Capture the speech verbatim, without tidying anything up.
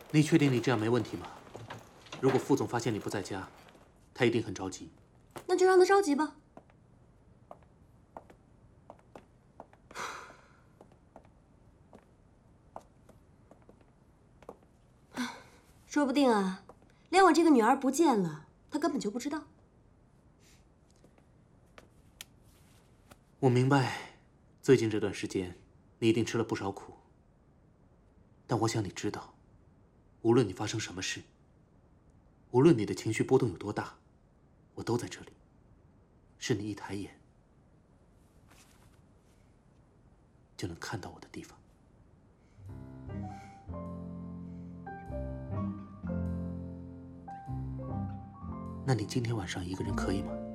你确定你这样没问题吗？如果副总发现你不在家，他一定很着急。 那就让他着急吧。说不定啊，连我这个女儿不见了，他根本就不知道。 我明白，最近这段时间你一定吃了不少苦。但我想你知道，无论你发生什么事，无论你的情绪波动有多大，我都在这里。是你一抬眼就能看到我的地方。那你今天晚上一个人可以吗？